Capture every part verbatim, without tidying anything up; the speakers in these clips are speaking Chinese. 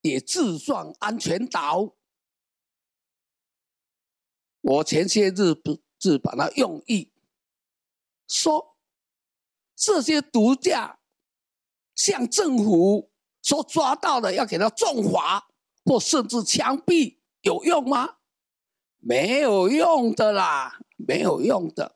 也自创安全岛。我前些日子把它用意说，这些毒驾向政府所抓到的要给他重罚，或甚至枪毙，有用吗？没有用的啦，没有用的。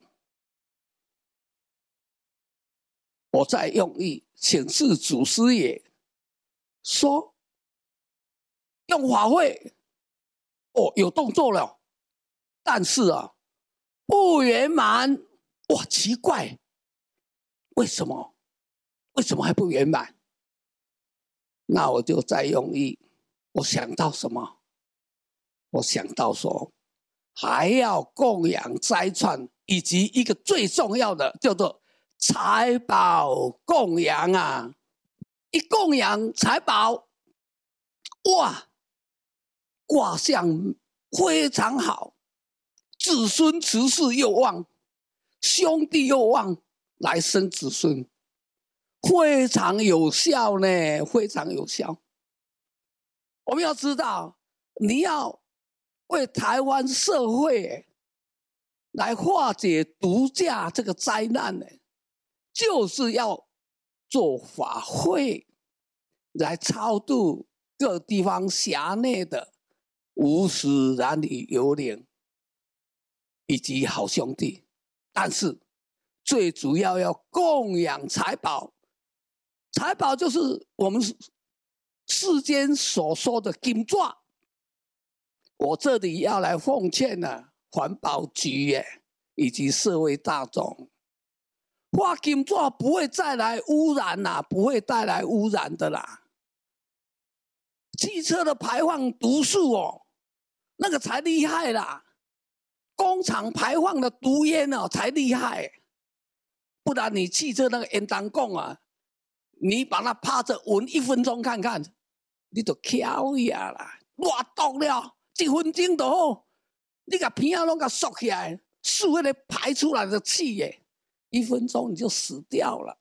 我再用意请示祖师爷，说用法会，哦，有动作了，但是啊，不圆满。哇，奇怪，为什么？为什么还不圆满？那我就再用意，我想到什么？我想到说，还要供养斋串，以及一个最重要的叫做财宝供养啊！一供养财宝，哇，卦象非常好，子孙慈氏又旺，兄弟又旺，来生子孙，非常有效呢，非常有效。我们要知道，你要为台湾社会来化解毒驾这个灾难呢，就是要做法会来超度各地方辖内的无始男女幽灵以及好兄弟，但是最主要要供养财宝，财宝就是我们世间所说的金纸。我这里要来奉劝呢、啊，环保局耶以及社会大众，花金纸不会再来污染啦、啊，不会带来污染的啦。汽车的排放毒素哦，那个才厉害啦。工厂排放的毒烟哦才厉害，不然你汽车那个烟弹供啊，你把它趴着闻一分钟看看，你就翘呀啦，偌毒了。一分钟就好，你把鼻啊拢给缩起来，是为了排出来的气耶，一分钟你就死掉了。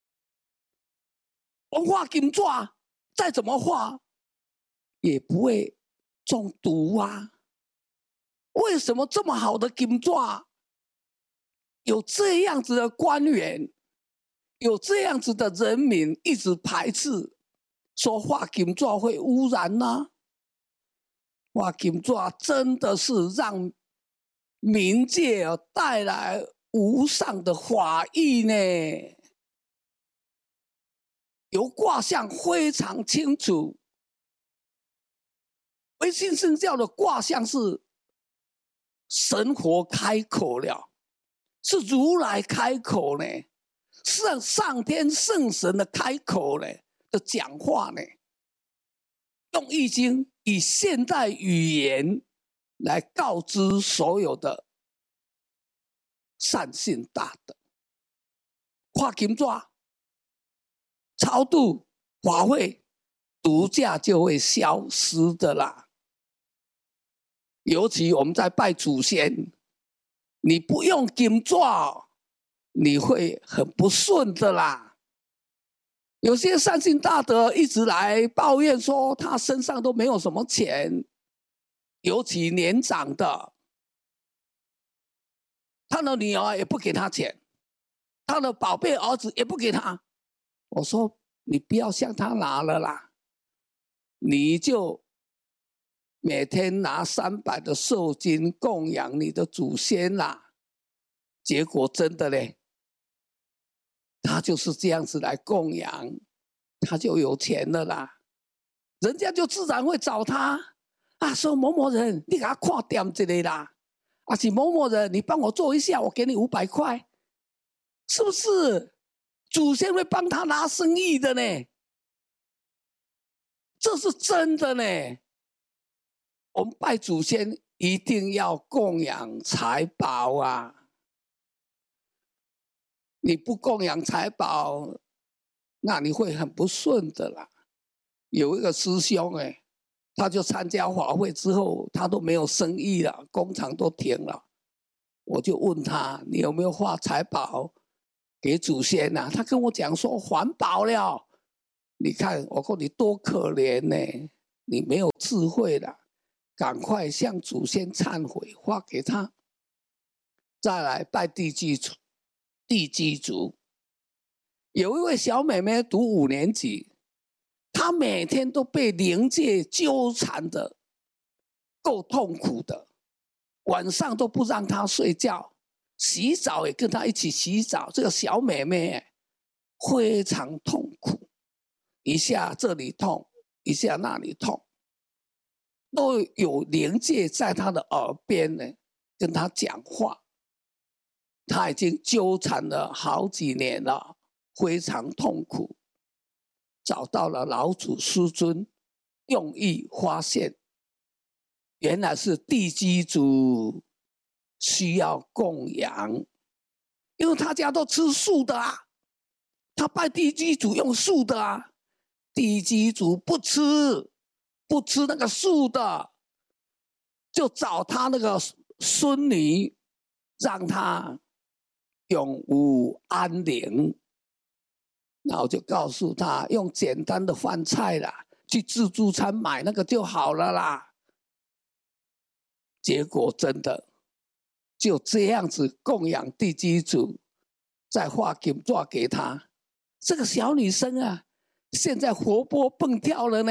我们画金纸，再怎么画，也不会中毒啊。为什么这么好的金纸，有这样子的官员，有这样子的人民一直排斥，说画金纸会污染呢？画金纸真的是让冥界带来无上的法益呢。有卦象非常清楚，唯信圣教的卦象是神佛开口了，是如来开口呢，是上天圣神的开口呢的讲话呢，用易经以现代语言来告知所有的善信大德，画金纸超度法会，毒驾就会消失的啦。尤其我们在拜祖先，你不用金纸，你会很不顺的啦。有些善信大德一直来抱怨说，他身上都没有什么钱，尤其年长的，他的女儿也不给他钱，他的宝贝儿子也不给他。我说你不要向他拿了啦，你就每天拿三百的寿金供养你的祖先啦。结果真的嘞，他就是这样子来供养，他就有钱了啦。人家就自然会找他啊，说某某人，你给他看点一个啦，啊是某某人，你帮我做一下，我给你五百块，是不是？祖先会帮他拿生意的呢，这是真的呢。我们拜祖先一定要供养财宝啊。你不供养财宝，那你会很不顺的啦。有一个师兄哎，他就参加法会之后，他都没有生意了，工厂都停了。我就问他，你有没有画财宝给祖先啊？他跟我讲说环保了。你看，我说你多可怜呢， 你没有智慧了，赶快向祖先忏悔，发给他。再来拜地基主，地基主有一位小妹妹读五年级，她每天都被灵界纠缠的，够痛苦的，晚上都不让她睡觉，洗澡也跟她一起洗澡。这个小妹妹非常痛苦，一下这里痛，一下那里痛，都有灵界在她的耳边呢，跟她讲话。她已经纠缠了好几年了，非常痛苦。找到了老祖师尊，用意发现，原来是地基主需要供养，因为他家都吃素的啊，他拜地基主用素的啊，地基主不吃，不吃那个素的，就找他那个孙女，让他永无安宁。然后就告诉他，用简单的饭菜啦，去自助餐买那个就好了啦。结果真的就这样子供养地基主，再画金爪给他。这个小女生啊，现在活泼蹦跳了呢。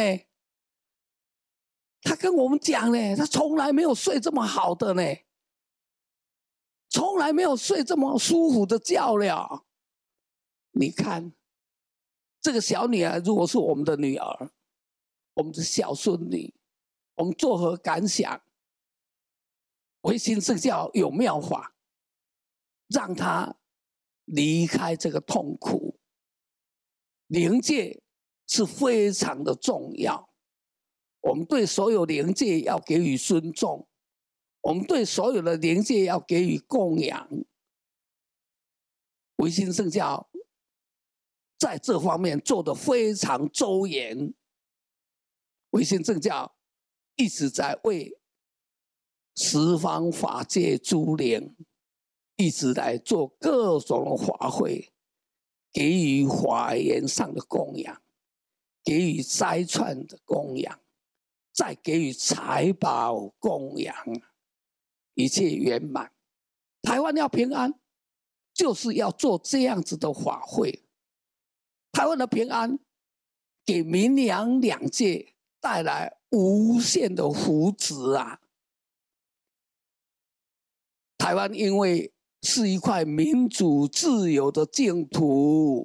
她跟我们讲呢，她从来没有睡这么好的呢，从来没有睡这么舒服的觉了。你看。这个小女儿如果是我们的女儿，我们的小孙女，我们作何感想？唯心圣教有妙法，让她离开这个痛苦。灵界是非常的重要，我们对所有灵界要给予尊重，我们对所有的灵界要给予供养。唯心圣教在这方面做得非常周延，唯心圣教一直在为十方法界诸灵一直来做各种法会，给予法言上的供养，给予斋串的供养，再给予财宝供养，一切圆满。台湾要平安，就是要做这样子的法会。台湾的平安给民阳两界带来无限的福祉啊！台湾因为是一块民主自由的净土，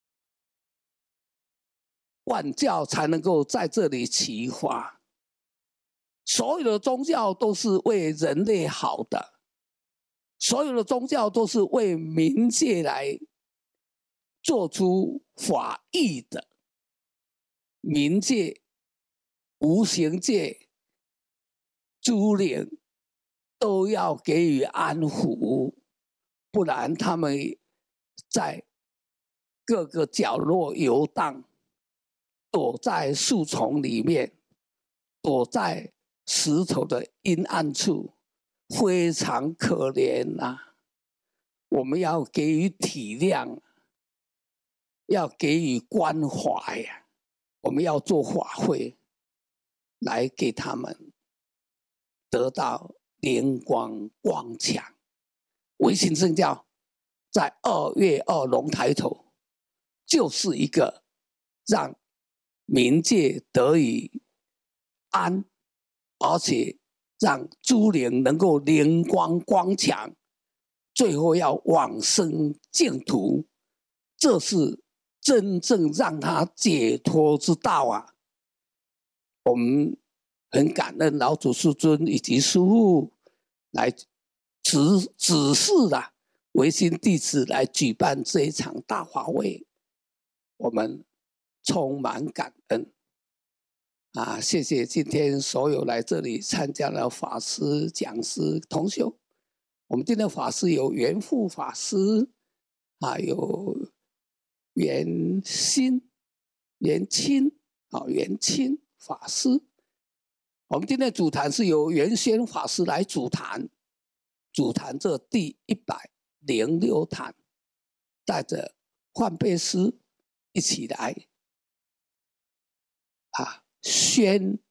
万教才能够在这里齐发。所有的宗教都是为人类好的，所有的宗教都是为民界来做出法益的。冥界、无形界、诸灵都要给予安抚，不然他们在各个角落游荡，躲在树丛里面，躲在石头的阴暗处，非常可怜啊！我们要给予体谅，要给予关怀呀！我们要做法会，来给他们得到灵光光强。唯心圣教在二月二龙抬头，就是一个让冥界得以安，而且让诸灵能够灵光光强，最后要往生净土，这是真正让他解脱之道啊！我们很感恩老祖师尊以及师父来指指示啊，唯心弟子来举办这一场大法会，我们充满感恩啊！谢谢今天所有来这里参加的法师、讲师、同修。我们今天法师有圆富法师，还有圆心、圆清啊，圆清法师。我们今天主坛是由圆宣法师来主坛，主坛这第一百零六坛，带着换贝师一起来啊宣